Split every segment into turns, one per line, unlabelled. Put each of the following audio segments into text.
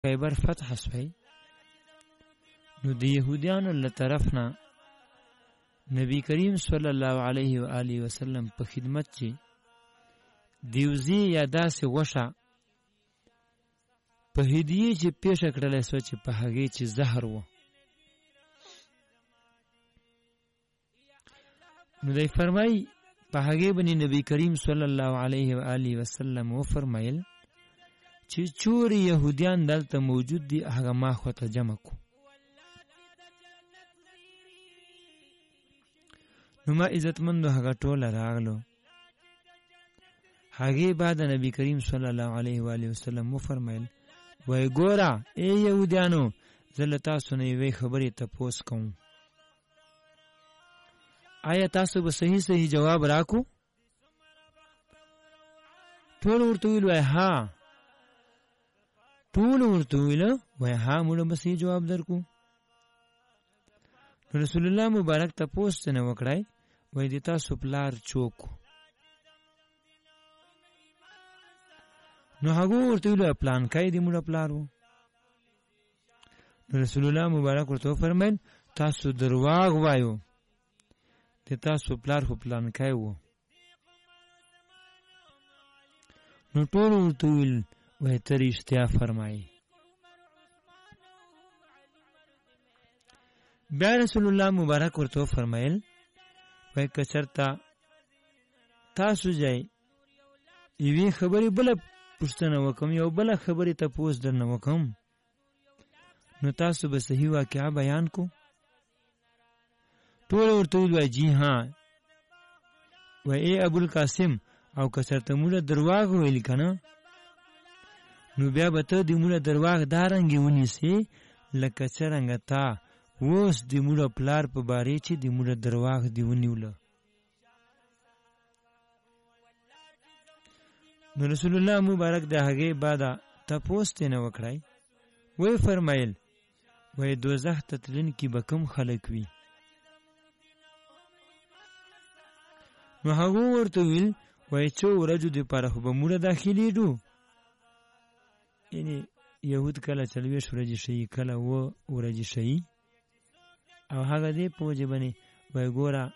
خیبر فتح شوی نو د يهودانو له طرف نه نبی کریم صلی الله علیه و آله وسلم په خدمت کې دیوزی یا داسې وشه په هدیه چې پیش کړل سو چې په هغه چې زهر و نو دای فرمای په هغه باندې نبی کریم صلی الله علیه و آله وسلم و فرمایل چې چور يهوديان دلته موجود دي هغه ما خو ته جمع کو نو ما عزتمند هغه ټول راغلو هغه بعد نبی کریم صلی الله علیه و آله وسلم و فرمایل وای ګورا ای يهوديانو زل تاسو نه وی خبرې تپوس کوم آیا تاسو به صحیح جواب راکو ټول ورته ویل وای ها ټول ورته ویل وای ها موږ به صحیح جواب درکو رسول الله مبارک تپوس نه وکړای وای د تاسو پلار چوک نو هغه ورته ویل پلان کای دی موږ پلارو رسول الله مبارک ورته فرمایل تاسو درواغ وایو د تاسو پلار خو پلان کای وو نو ټول ورته ویل وای ته رښتیا فرمایي بیا رسول الله مبارک ورته فرمایل وای کچرتا تاسو ځای یوې خبرې بل پوښتنه وکم یو بل خبرې ته پوښتنه درنه وکم نو تاسو به صحیح واقعا بیان کو ټول ورته ویل جی ها و ای ابو القاسم او کچرته موږ درواغ ویل کنه نو بیا به ته د موږ درواغ دارنګ ونیسي لکه څنګه تا اوس د موږ پلار په باره چې د موږ درواغ دی ونیول نو رسول الله مبارک د هغه بعد تاسو ته نه وکړای وی فرمایل وی دوزخ ته تلن کی بکم خلق وی نو هغه ورته ویل وای چې ورجو د پاره به موږ داخلي دو یعنی يهود کله چلوي شورجي شي کله و ورجي شي او هغه دې پوجي باندې وای ګورا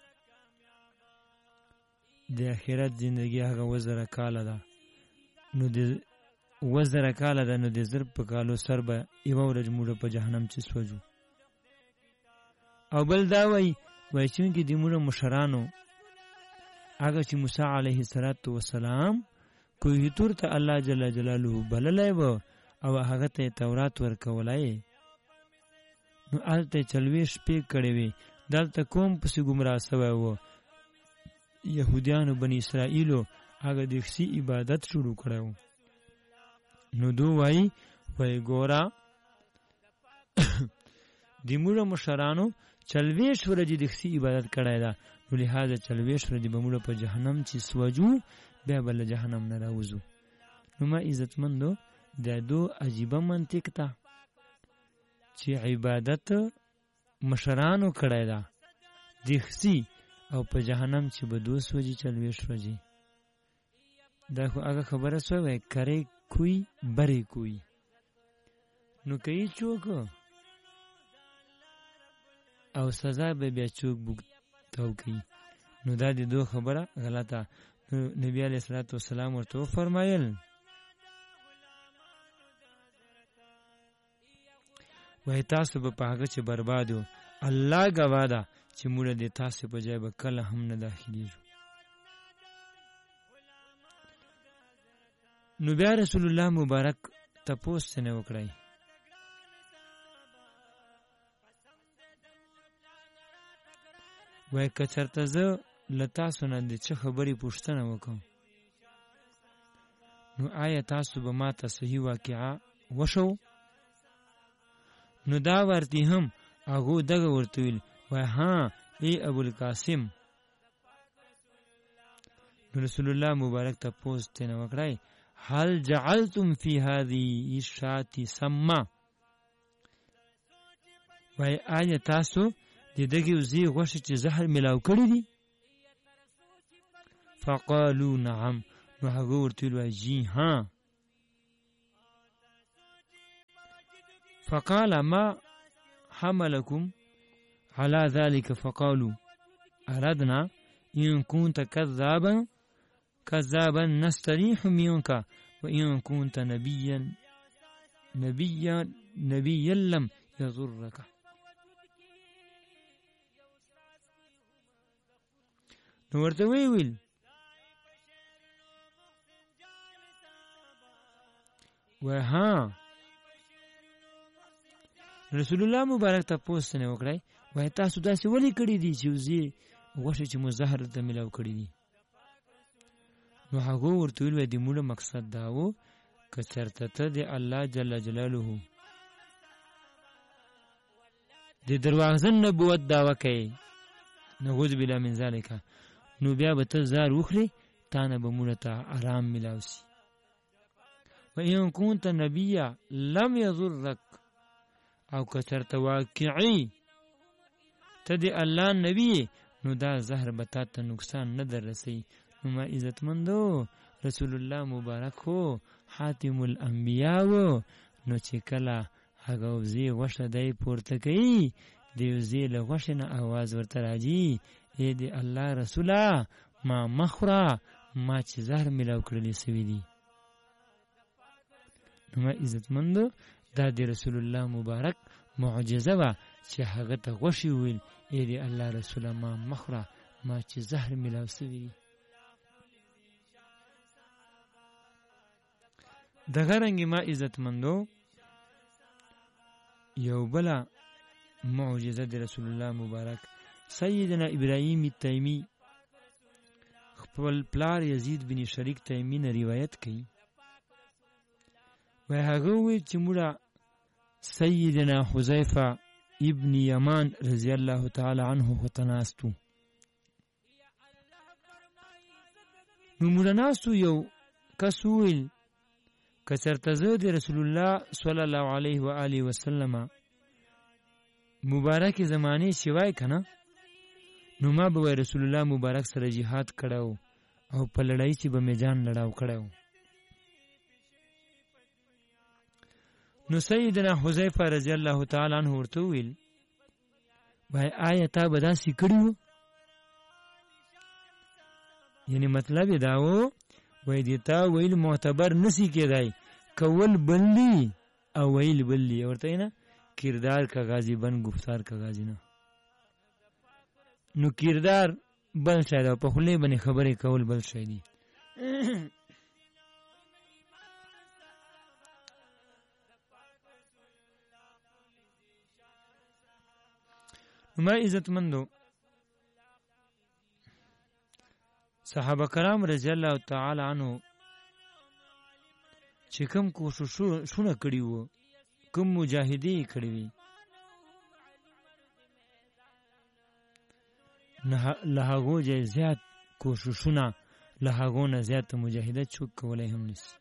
د آخرت زندگی هغه وزره کاله ده نو د وزره کاله ده نو د زر په کالو سر به یو ورځ موږ په جهنم چې سوځو او بل دا وای چې د موږ مشرانو هغه چې موسی علیه السلام کوی تور ته الله جل جلاله بللای و او هغه ته تورات ورکولای نو الته چلويش پی کړي وي دلته کوم پس گمراه سوی و يهوديانو بني اسرائيلو هغه د خصي عبادت شروع کړو نو دو وای ګورا د موږ مشرانو چلويش ورځې د خصي عبادت کړای دا نو لہذا چلويش ورځې به موږ په جهنم چې سوجو بیا بل جهنم نه راوځو نو ما عزتمندو دا دو عجیبه منطق ته چې عبادت مشرانو کړای دا د خصي او په جهنم چې به دو سوجي چلويش ورځې دا خو هغه خبره سوې کرے کوئی بری کوئی نو کوي چوک او سزا به بیا چوک بوتاو کوي نو دا د دو خبره غلطه نو نبی علیہ الصلوۃ والسلام ورته فرمایل وای تاسو په هغه چې بربادو الله گواذا چې موږ د تاسو په ځای به کله هم نه داخليږو نو بیا رسول الله مبارک تپوس نه وکړای وای کچرته زه لتا سونه د چه خبرې پوښتنه وکم نو آیا تاسو به ما ته صحیح واقعا وشو نو دا ورته هم هغه دغه ورته ویل وای ها ای ابو القاسم رسول الله مبارک تپوس نه وکړای هل جعلتم في هذه الشاة سما وای آیا تاسو د دغه وزي غوښه چې زهر ملاو کړی دي فقالوا نعم نو هغه ورته ویل جی ها فقال ما حملكم على ذلك فقالوا أردنا إن كنت كذابا نستريح منك وإن كنت نبيا لم يضرك. نو ورته ویل ها رسول الله مبارک تاسو نه وکړای وای تاسو داسې ولې کړی دي چې وزي غوښه چې مزهر ته ملاو کړی دي. نو هغه ورته ویل د موږ مقصد دا و که چرته ته د الله جل جلاله د دروازن نبوت داوا کوي نعوذ بالله من ذلک نو بیا به ته زار وخلی تانه به موږ ته آرام ملاو سي. وإن كنت نبيا لم يضرك او کثرت واقعي تدي الله نبی نو دا زهر بتا ته نقصان نه در رسي. نو ما عزتمندو رسول الله مبارک هو حاتم الانبیاء نو چې کله هغه وزي غوښه دی پورته کوي دی وزي له غوښه نه आवाज ورته راځي اے دی الله رسوله ما مخرا ما چې زهر ملاو کړلی سوي دي. نو ما عزتمندو دا دی رسول الله مبارک معجزه وا چې هغه ته غوښي ویل اے دی الله رسوله ما مخرا ما چې زهر ملاو سوي دي. دغه رنګ ما عزتمندو یو بلا معجزه د رسول الله مبارک سیدنا ابراهیم التیمی خپل پلار یزید بن شریک تیمی نه روایت کړي وای هغه وی چې موږ سیدنا حذیفه ابن یمان رضی الله تعالی عنه وتناستو نو موږ ناسو یو کسویل کچرته زه د رسول الله صلی الله علیه و آله وسلم مبارک زمانه شوای کنه نو ما به رسول الله مبارک سره jihad کړو او په لړۍ چې به میدان لړاو کړو. نو سیدنا حذیفه رضی الله تعالی عنہ ورته ویل وای آیته به داسې کړو یعنی مطلب دا و وای دیتا ویل معتبر نسی کېدای کول بلی او ویل بلی ورته نه کردار کا غازی بن گفتار کا غازی نه. نو کردار بل شاید په خله باندې خبرې کول بل شاید دي. ما عزتمندو صحابه کرام رضی الله تعالی عنہ چې کوم کوششونه کړی وو کوم مجاهدی کړی وي نه لهغو زیات کوششونه لهغو نه زیات مجاهده چوک کولای هم نشي.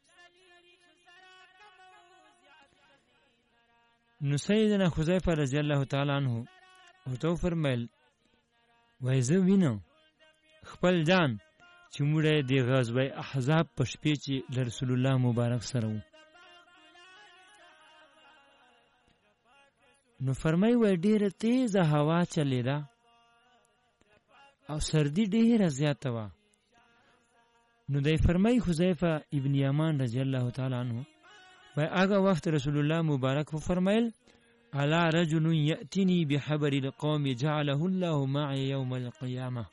نو سیدنا حذیفه رضی الله تعالی عنہ ورته فرمایل وای زه وینم خپل ځان چې موږ د غزوه احزاب په شپې چې رسول الله مبارک سره وو. نو فرمای وای ډیره تیزه هوا چلیدا او سردی ډیره زیاته وا. نو دای فرمای حذیفه ابن یمان رضی الله تعالی عنہ وای هغه وخت رسول الله مبارک فرمایل الا رجل یاتنی بحبر القوم جعله الله معي يوم القيامه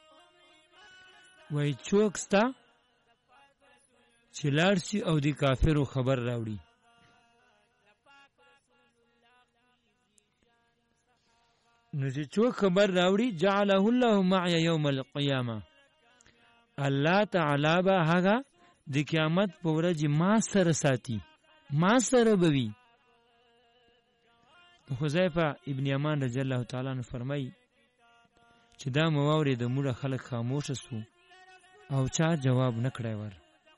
وای چوکستا چې لارسی او دی کافرو خبر راوړي. نو چې چوک خبر راوړي جعله الله معي يوم القيامه الله تعالی به هغه د قیامت په ورځ ما سره ساتي ما سره بوي. حذیفه ابن یمان رضی الله تعالی عنہ فرمای چې دا مواورې د موږ خلک خاموش سو او چا جواب نکړای ور.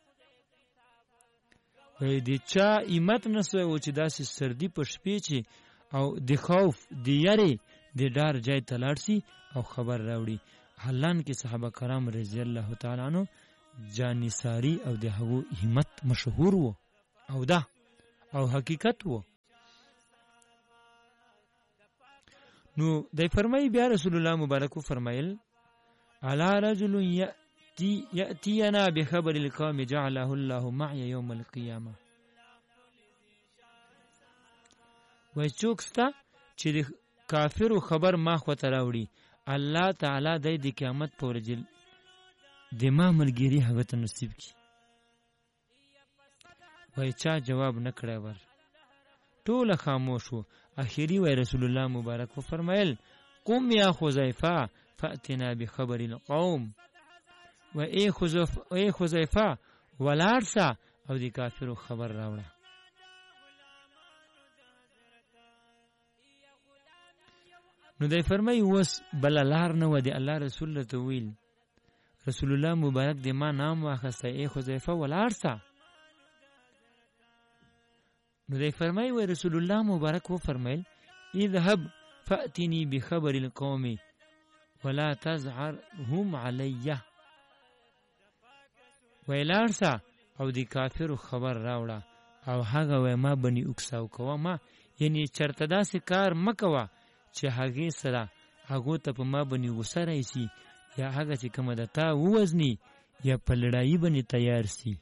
وای د چا ایمت نسوي او چې داسې سردی په شپې چې او د خوف د یری د ډار ځای تلارسي او خبر راوړي. حالان کې صحابه کرام رضی الله تعالی عنہ جانثاری او د هغو همت مشهور وو او دا او حقیقت وو. نو دای فرمای بیا رسول الله مبارک فرمایل الا رجل یاتینا بخبر القوم جعله الله معي يوم القيامه وای چوکستا چې د کافرو خبر ما خو ته راوړي الله تعالی د قیامت پر ورځ د ما ملګری هغه ته نصیب کی. وای چا جواب نه کړی ور ټول خاموش وو. اخیری وای رسول الله مبارک فرمایل قم یا حذیفه فاتنا بخبر القوم و ای حذیفه ولارسا او د کافرو خبر راوړه. نو دی فرمای وس بل لار نه و دی الله رسول ته ویل رسول الله مبارک دی ما نام واخسته ای حذیفه ولارسا. نو دی فرمای و رسول الله مبارک و فرمایل اذهب فاتنی بخبر القوم ولا تزعرهم علی ویلارسا او دی کافر خبر راوړه او هغه و ما بنی اکساو کوه ما یعنی چرته داسې کار مکوه چې هغه سره هغه ته په ما بنی وسره ایسی یا هغه چې کومه د تا ووزنی یا په لړایي باندې تیار سی.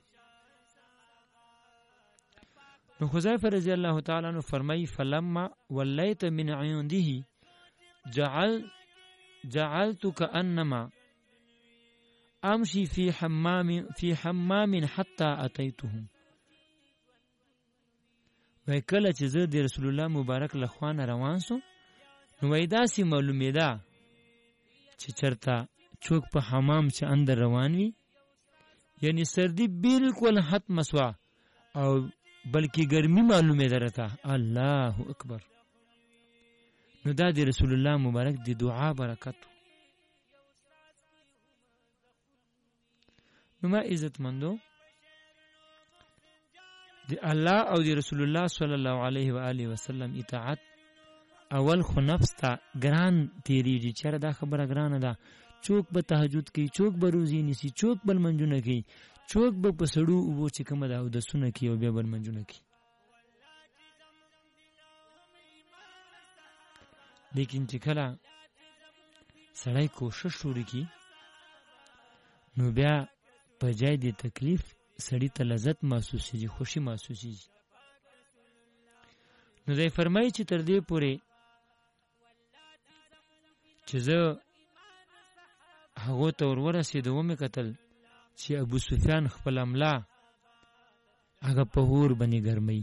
نو حذیفه رضی الله تعالی عنہ فرمای فلما ولیت من عنده جعلت كأنما امشي في حمام حتى اتيتهم. وای کله چې زه د رسول الله مبارک له خوانه روان سوم نو وای داسې معلومه ده چې چرته چوک په حمام چې اندر روان وي یعنی سردی بالکل ختم سوا او بلکې ګرمي معلومه درته. الله اکبر. نو دا د رسول الله مبارک د دعا برکت. نو ما عزت مندو د الله او د رسول الله صلی الله علیه و آله وسلم اطاعت اول خو نفس ته ګران تیریږي چې دا خبره ګرانه ده. چوک به تهجد کوي، چوک به روزي نیسي، چوک بل منجونه کوي، چوک به په سړو اوبو چې کومه ده او د سونه کوي او بیا بل منجونه کوي. لیکن چې کله سړی کوشش وکړي نو بیا په ځای د تکلیف سړی ته لذت محسوسېږي، خوشي محسوسېږي. نو دی فرمایي چې تر دې پورې چې زه هغو ته ورورسېدم ومې کتل چې ابو سفیان خپل املا هغه په اور باندې ګرموي.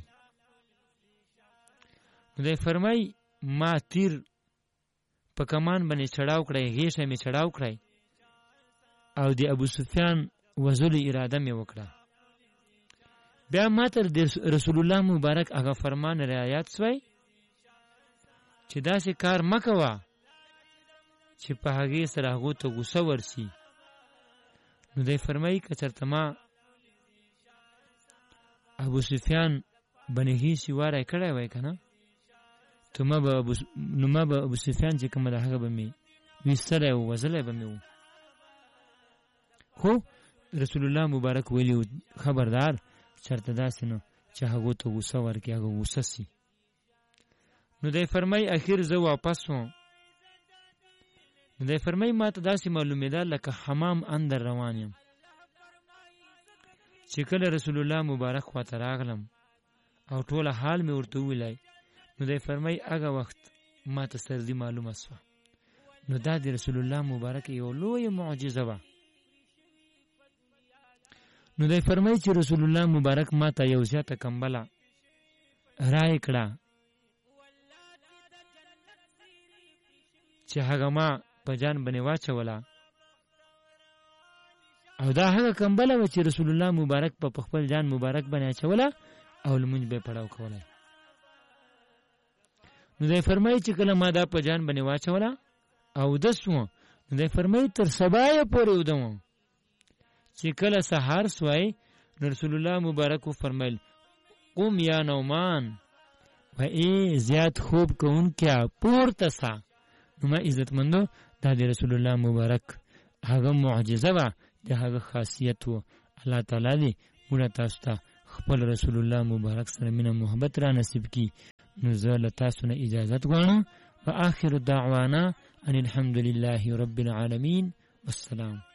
نو دی فرمایي ما تیر په کمان باندې چړاو کړی، غیشه مې چړاو کړی او د ابو سفیان وزلو اراده مې وکړه. بیا ما تر رسول الله مبارک هغه فرمان رعایت سوی چې داسې کار مکوه چې په هغې سره هغو ته غوسه ورسي. نو دی فرمایي که چېرته ما ابو سفیان باندې هیڅ واری کړی وای که نه نو ما به ابو سفیان چې کومه ده هغه به مې ویستلی او وژلی به مې و. خو رسول الله مبارک ویلي خبردار چېرته داسې نو چې هغو ته غوسه ورکړي هغه غوسه سي. نو دی فرمایي اخر زه واپس وم. نو دی فرمایي ما ته داسې معلومېده لکه حمام اندر روان یم. چې کله رسول الله مبارک خواته راغلم او ټوله حال مې ورته وویلی نو دی فرمایي هغه وخت ما ته سردي معلومه سوه. نو دا د رسول الله مبارک یو لویه معجزه وه. نو دی فرمایي چې رسول الله مبارک ما ته یو زیاته کمبله رایې کړه چې هغه ما په جان باندې واچوله او دا هغه کمبله وه چې رسول الله مبارک په خپل جان مبارک باندې اچوله او لمونځ به یې پړاو کولی. نو دی فرمایي چې کله ما دا په جان باندې واچوله او اودس وم نو دی فرمایي تر سبا یې پورې اودم وم. چې کله سهار سوی نو رسول الله مبارک فرمایل قم یا نومان و ای زیات خوب کوونکیا پورته سه. نو ما عزتمندو دا د رسول الله مبارک هغه معجزه وه، د هغه خاصیت و. الله تعالی دې موږ تاسو ته خپل رسول الله مبارک سره مینه محبت را نصیب کړي. نو زه له تاسو نه اجازت غواړم واخر دعوانا ان الحمد لله رب العالمين والسلام.